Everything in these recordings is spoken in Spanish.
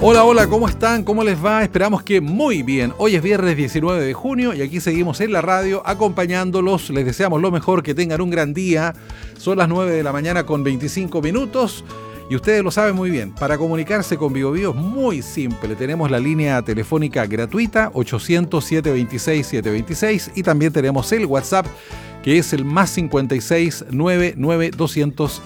Hola, hola, ¿cómo están? ¿Cómo les va? Esperamos que muy bien. Hoy es viernes 19 de junio y aquí seguimos en la radio acompañándolos. Les deseamos lo mejor, que tengan un gran día. Son las 9 de la mañana con 25 minutos y ustedes lo saben muy bien. Para comunicarse con BioBio es muy simple. Tenemos la línea telefónica gratuita 800-726-726 y también tenemos el WhatsApp, que es el más 56 99 200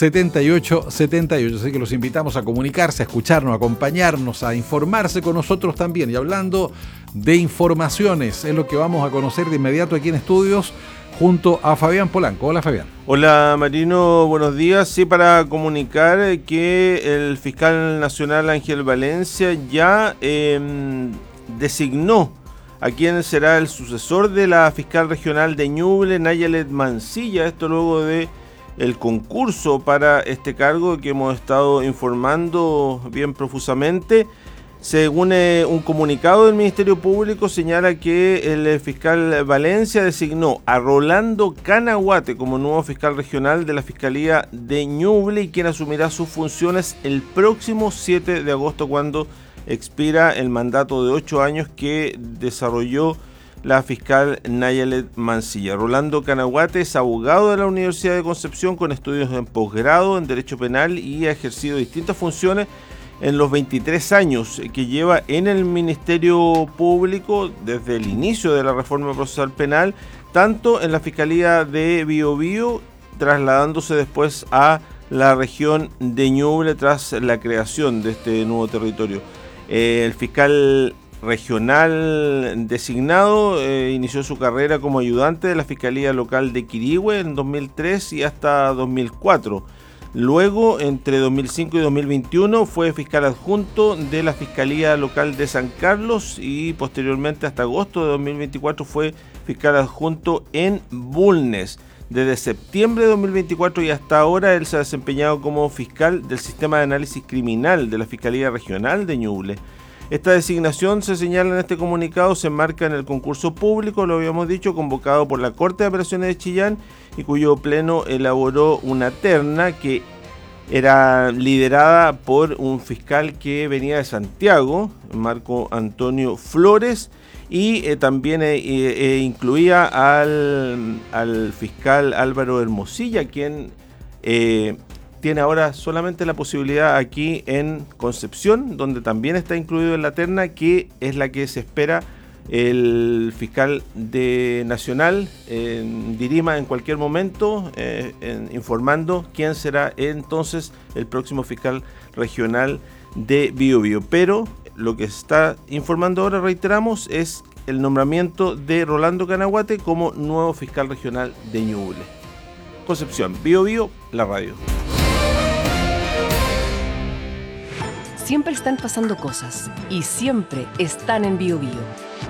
7878, así que los invitamos a comunicarse, a escucharnos, a acompañarnos, a informarse con nosotros también. Y hablando de informaciones, es lo que vamos a conocer de inmediato aquí en estudios junto a Fabián Polanco. Hola, Fabián. Hola, Marino, buenos días. Sí, para comunicar que el fiscal nacional Ángel Valencia ya designó a quien será el sucesor de la fiscal regional de Ñuble, Nayalet Mancilla. Esto luego de el concurso para este cargo que hemos estado informando bien profusamente. Según un comunicado del Ministerio Público, señala que el fiscal Valencia designó a Rolando Canaguate como nuevo fiscal regional de la Fiscalía de Ñuble y quien asumirá sus funciones el próximo 7 de agosto, cuando expira el mandato de 8 años que desarrolló la fiscal Nayalet Mancilla. Rolando Canaguate es abogado de la Universidad de Concepción con estudios en posgrado en Derecho Penal y ha ejercido distintas funciones en los 23 años que lleva en el Ministerio Público desde el inicio de la reforma procesal penal, tanto en la Fiscalía de Biobío, trasladándose después a la región de Ñuble tras la creación de este nuevo territorio. El fiscal regional designado inició su carrera como ayudante de la Fiscalía Local de Quirihue en 2003 y hasta 2004. Luego, entre 2005 y 2021, fue fiscal adjunto de la Fiscalía Local de San Carlos y posteriormente hasta agosto de 2024 fue fiscal adjunto en Bulnes. Desde septiembre de 2024 y hasta ahora él se ha desempeñado como fiscal del Sistema de Análisis Criminal de la Fiscalía Regional de Ñuble. Esta designación, se señala en este comunicado, se enmarca en el concurso público, lo habíamos dicho, convocado por la Corte de Apelaciones de Chillán y cuyo pleno elaboró una terna que era liderada por un fiscal que venía de Santiago, Marco Antonio Flores, y también incluía al fiscal Álvaro Hermosilla, quien tiene ahora solamente la posibilidad aquí en Concepción, donde también está incluido en la terna, que es la que se espera el fiscal de Nacional dirima en cualquier momento, informando quién será entonces el próximo fiscal regional de Biobío. Pero lo que está informando ahora, reiteramos, es el nombramiento de Rolando Canaguate como nuevo fiscal regional de Ñuble. Concepción, Biobío, la radio. Siempre están pasando cosas y siempre están en BioBio.